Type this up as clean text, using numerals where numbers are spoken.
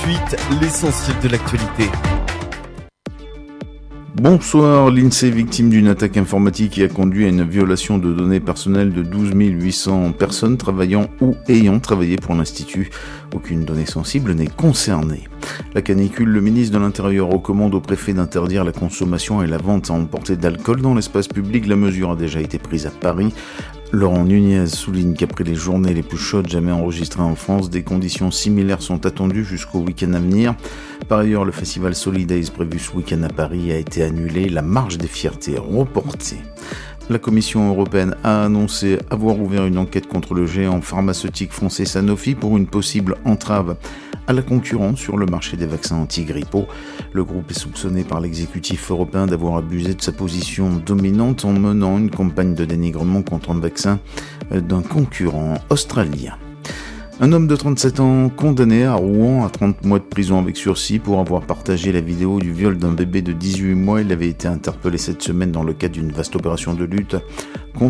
suite, l'essentiel de l'actualité. Bonsoir, l'INSEE est victime d'une attaque informatique qui a conduit à une violation de données personnelles de 12 800 personnes travaillant ou ayant travaillé pour l'Institut. Aucune donnée sensible n'est concernée. La canicule, le ministre de l'Intérieur recommande au préfet d'interdire la consommation et la vente à emporter d'alcool dans l'espace public. La mesure a déjà été prise à Paris. Laurent Nunez souligne qu'après les journées les plus chaudes jamais enregistrées en France, des conditions similaires sont attendues jusqu'au week-end à venir. Par ailleurs, le festival Solidays prévu ce week-end à Paris a été annulé, la marche des fiertés reportée. La Commission européenne a annoncé avoir ouvert une enquête contre le géant pharmaceutique français Sanofi pour une possible entrave à la concurrence sur le marché des vaccins anti-grippaux. Le groupe est soupçonné par l'exécutif européen d'avoir abusé de sa position dominante en menant une campagne de dénigrement contre un vaccin d'un concurrent australien. Un homme de 37 ans condamné à Rouen à 30 mois de prison avec sursis pour avoir partagé la vidéo du viol d'un bébé de 18 mois. Il avait été interpellé cette semaine dans le cadre d'une vaste opération de lutte contre